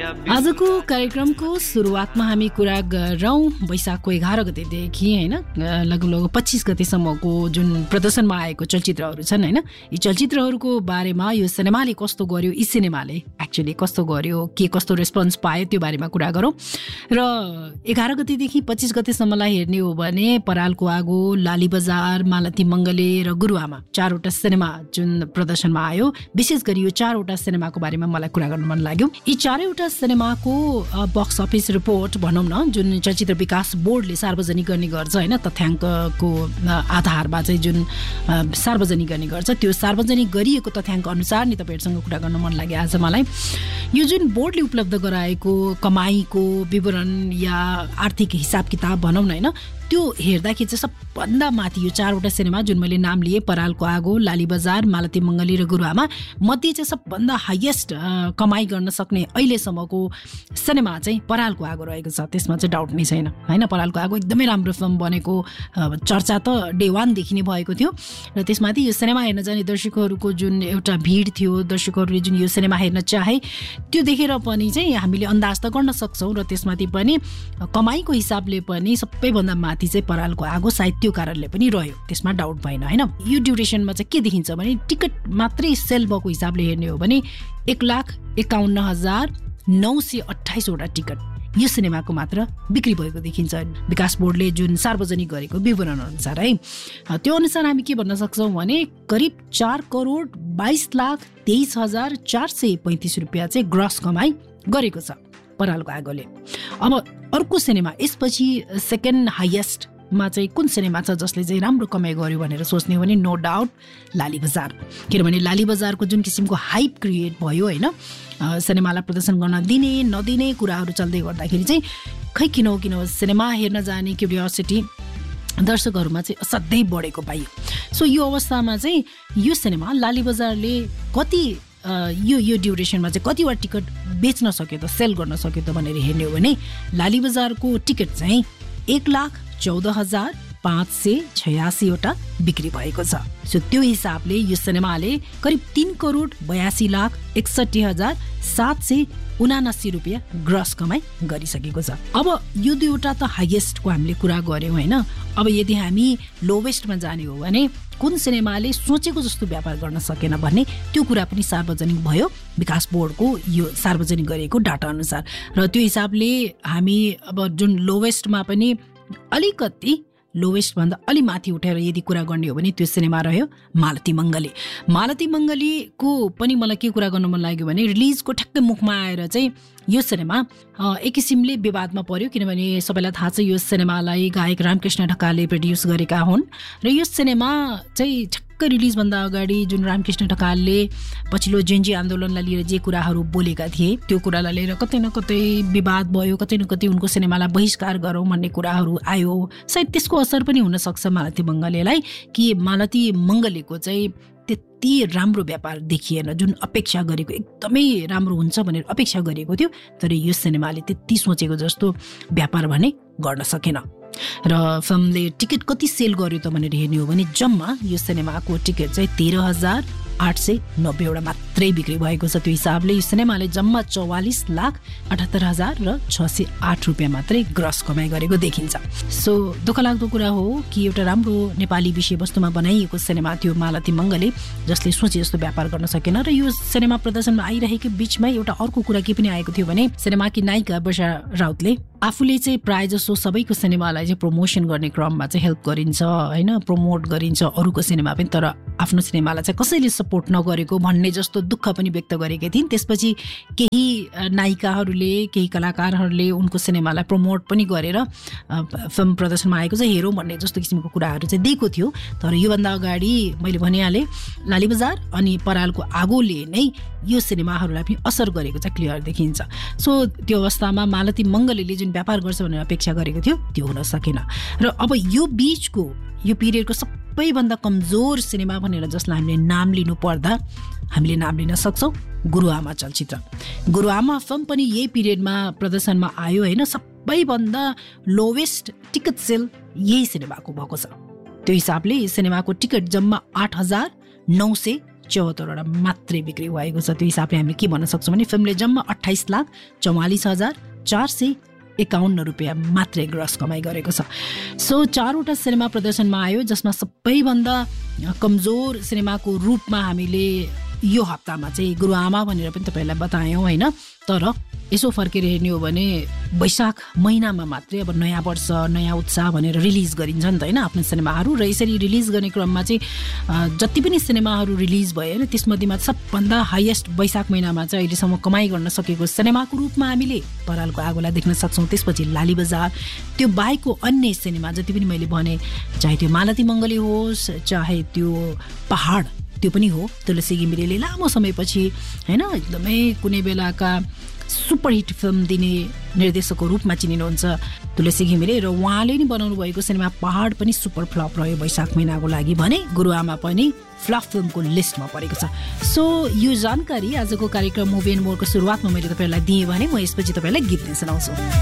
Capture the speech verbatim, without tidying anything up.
आजको कार्यक्रमको सुरुवातमा हामी कुरा गरौँ वैशाखको एघार गतेदेखि होइन लगभग लगभग पच्चिस गतेसम्मको जुन प्रदर्शनमा आएको चलचित्रहरू छन् होइन यी चलचित्रहरूको बारेमा यो सिनेमाले कस्तो गर्यो यी सिनेमाले एक्चुअली कस्तो गर्यो के कस्तो रेस्पोन्स पायो त्यो बारेमा कुरा गरौँ र एघार गतेदेखि पच्चिस गतेसम्मलाई हेर्ने हो भने परालको आगो, लाली बजार, मालती मङ्गले र गुरुआमा चारवटा सिनेमा जुन प्रदर्शनमा आयो। विशेष गरी यो चारवटा सिनेमाको बारेमा मलाई कुरा गर्नु मन लाग्यो। यी चारैवटा सिनेमाको बक्स अफिस रिपोर्ट भनौँ न जुन चलचित्र विकास बोर्डले सार्वजनिक गर्ने गर्छ होइन तथ्याङ्कको आधारमा चाहिँ जुन सार्वजनिक गर्ने गर्छ त्यो सार्वजनिक गरिएको तथ्याङ्क अनुसार नि तपाईँहरूसँग कुरा गर्न मन लाग्यो आज मलाई। यो जुन बोर्डले उपलब्ध गराएको कमाईको विवरण या आर्थिक हिसाब किताब भनौँ न होइन त्यो हेर्दाखेरि चाहिँ सबभन्दा माथि यो चारवटा सिनेमा जुन मैले नाम लिए परालको आगो, लाली बजार, मालती मङ्गली र गुरुआमा मध्ये चाहिँ सबभन्दा हाइएस्ट कमाई गर्न सक्ने अहिलेसम्मको सिनेमा चाहिँ परालको आगो रहेको छ। त्यसमा चाहिँ डाउट नै छैन होइन। परालको आगो एकदमै राम्रो फिल्म बनेको चर्चा त डे वानदेखि नै भएको थियो र त्यसमाथि यो सिनेमा हेर्न जाने दर्शकहरूको जुन एउटा भिड थियो, दर्शकहरूले जुन यो सिनेमा हेर्न चाहे त्यो देखेर पनि चाहिँ हामीले अन्दाज त गर्न सक्छौँ र त्यसमाथि पनि कमाईको हिसाबले पनि सबैभन्दा माथि चाहिँ परालको आगो सायद त्यो कारणले पनि रह्यो, त्यसमा डाउट भएन होइन। यो ड्युरेसनमा चाहिँ के देखिन्छ भने टिकट मात्रै सेल भएको हिसाबले हेर्ने हो भने एक लाख एकाउन्न हजार नौ सय अठाइसवटा टिकट यो सिनेमाको मात्र बिक्री भएको देखिन्छ विकास बोर्डले जुन सार्वजनिक गरेको विवरण अनुसार है। त्यो अनुसार हामी के भन्न सक्छौँ भने करिब चार करोड बाइस लाख तेइस हजार चार सय पैँतिस रुपियाँ चाहिँ ग्रस कमाई गरेको छ परालको आगोले। अब अर्को सिनेमा यसपछि सेकेन्ड हाइएस्टमा चाहिँ कुन सिनेमा छ जसले चाहिँ राम्रो कमाइ गर्यो भनेर सोच्ने हो भने नो डाउट लाली बजार। किनभने लाली बजारको जुन किसिमको हाइप क्रिएट भयो होइन सिनेमालाई प्रदर्शन गर्न दिने नदिने कुराहरू चल्दै गर्दाखेरि चाहिँ खै किन हो किन हो सिनेमा हेर्न जाने क्युरियोसिटी दर्शकहरूमा चाहिँ असाध्यै बढेको पाइयो। सो यो अवस्थामा चाहिँ यो सिनेमा लाली बजारले कति यो यो ड्युरेसनमा चाहिँ कतिवटा टिकट बेच्न सक्यो त सेल गर्न सक्यो त भनेर हेर्ने हो भने लाली बजारको टिकट चाहिँ एक लाख चौध हजार पाँच सय छयासीवटा बिक्री भएको छ। सो त्यो हिसाबले यो सिनेमाले करिब तीन करोड बयासी लाख एकसठी हजार सात सय उनासी रुपियाँ ग्रस कमाई गरिसकेको छ। अब यो दुईवटा त हाइएस्टको हामीले कुरा गऱ्यौँ होइन। अब यदि हामी लोवेस्टमा जाने हो भने कुन सिनेमाले सोचेको जस्तो व्यापार गर्न सकेन भन्ने त्यो कुरा पनि सार्वजनिक भयो विकास बोर्डको यो सार्वजनिक गरेको डाटा अनुसार र त्यो हिसाबले हामी अब जुन लोवेस्टमा पनि अलिकति लोवेस्ट भन्दा अलि माथि उठेर यदि कुरा गर्ने हो भने त्यो सिनेमा रह्यो मालती मङ्गले। मालती मङ्गलीको पनि मलाई के कुरा गर्नु मन लाग्यो भने रिलिजको ठ्याक्कै मुखमा आएर चाहिँ यो सिनेमा एक किसिमले विवादमा पर्यो किनभने सबैलाई थाहा छ यो सिनेमालाई गायक रामकृष्ण ढकालले प्रड्युस गरेका हुन् र यो सिनेमा चाहिँ ठ्याक्कै रिलिजभन्दा अगाडि जुन रामकृष्ण ढकालले पछिल्लो जेन्जी आन्दोलनलाई लिएर जे कुराहरू बोलेका थिए त्यो कुरालाई लिएर कतै न कतै विवाद भयो, कतै न कतै उनको सिनेमालाई बहिष्कार गरौँ भन्ने कुराहरू आयो। सायद त्यसको असर पनि हुनसक्छ मालती मङ्गलेलाई कि मालती मङ्गलेको चाहिँ त्यति राम्रो व्यापार देखिएन जुन अपेक्षा गरेको एकदमै राम्रो हुन्छ भनेर अपेक्षा गरेको थियो तर यो सिनेमाले त्यति सोचेको जस्तो व्यापार भने गर्न सकेन र फिल्मले टिकट कति सेल गर्यो त भनेर हेर्ने हो भने जम्मा यो सिनेमाको टिकट चाहिँ तेह्र हजार आठ सय नब्बेवटा मात्रै बिक्री भएको छ। त्यो हिसाबले यो सिनेमाले जम्मा चौवालिस लाख अठहत्तर हजार र छ सय आठ रुपियाँ मात्रै ग्रस कमाइ गरेको देखिन्छ। सो दुःख लाग्दो कुरा हो कि एउटा राम्रो नेपाली विषयवस्तुमा बनाइएको सिनेमा थियो मालती मङ्गले जसले सोचे जस्तो व्यापार गर्न सकेन र यो सिनेमा प्रदर्शनमा आइरहेको बिचमै एउटा अर्को कुरा के पनि आएको थियो भने सिनेमाकी नायिका वर्षा राउतले आफूले चाहिँ प्रायः जसो सबैको सिनेमालाई चाहिँ प्रमोसन गर्ने क्रममा चाहिँ हेल्प गरिन्छ होइन प्रमोट गरिन्छ अरूको सिनेमा पनि तर आफ्नो सिनेमालाई चाहिँ कसैले सपोर्ट नगरेको भन्ने जस्तो दुःख पनि व्यक्त गरेकी थिइन्। त्यसपछि केही नायिकाहरूले केही कलाकारहरूले उनको सिनेमालाई प्रमोट पनि गरेर फिल्म प्रदर्शनमा आएको छ हेरौँ भन्ने जस्तो किसिमको कुराहरू चाहिँ दिएको थियो तर योभन्दा अगाडि मैले भनिहालेँ लाली बजार अनि परालको आगोले नै यो सिनेमाहरूलाई पनि असर गरेको चाहिँ क्लियर देखिन्छ। सो त्यो अवस्थामा मालती मङ्गलेले जुन व्यापार गर्छ भनेर अपेक्षा गरेको थियो त्यो हुन सकेन र अब यो बिचको यो पिरियडको सबैभन्दा कमजोर सिनेमा भनेर जसलाई हामीले नाम लिनु पर्दा हामीले नाम लिन सक्छौँ गुरुआमा चलचित्र। गुरुआमा फिल्म पनि यही पिरियडमा प्रदर्शनमा आयो होइन। सबैभन्दा लोवेस्ट टिकट सेल यही सिनेमाको भएको छ। त्यो हिसाबले सिनेमाको टिकट जम्मा आठ हजार नौ सय चौहत्तरवटा मात्रै बिक्री भएको छ। त्यो हिसाबले हामीले के भन्न सक्छौँ भने फिल्मले जम्मा अठाइस लाख चौवालिस हजार चार सय एकाउन्न रुपियाँ मात्रै ग्रस कमाइ गरेको छ। सो चारवटा सिनेमा प्रदर्शनमा आयो, जसमा सबैभन्दा कमजोर सिनेमाको रूपमा हामीले यो हप्तामा चाहिँ गुरुआमा भनेर पनि तपाईँहरूलाई बतायौँ होइन। तर यसो फर्केर हेर्ने हो भने वैशाख महिनामा मात्रै अब नयाँ वर्ष नयाँ उत्साह भनेर रिलिज गरिन्छ नि त होइन आफ्नो सिनेमाहरू। र यसरी रिलिज गर्ने क्रममा चाहिँ जति पनि सिनेमाहरू रिलिज भयो होइन, त्यसमध्येमा सबभन्दा हाइएस्ट वैशाख महिनामा चाहिँ अहिलेसम्म कमाइ गर्न सकेको सिनेमाको रूपमा हामीले परालको आगोलाई देख्न सक्छौँ। त्यसपछि लाली बजार, त्यो बाहेकको अन्य सिनेमा जति पनि मैले भने, चाहे त्यो मालती मङ्गले होस्, चाहे त्यो पहाड त्यो पनि हो, तुलसी घिमिरेले लामो समयपछि होइन एकदमै कुनै बेलाका सुपरहिट फिल्म दिने निर्देशकको रूपमा चिनिनुहुन्छ तुलसी घिमिरे, र उहाँले नै बनाउनु भएको सिनेमा पहाड पनि सुपर फ्लप रह्यो वैशाख महिनाको लागि भने गुरुआमा पनि फ्लप फिल्मको लिस्टमा परेको छ। सो यो जानकारी आजको कार्यक्रम मुभी एन्ड मोरको सुरुवातमा मैले तपाईँहरूलाई दिएँ भने म यसपछि तपाईँलाई गीत नै सुनाउँछु।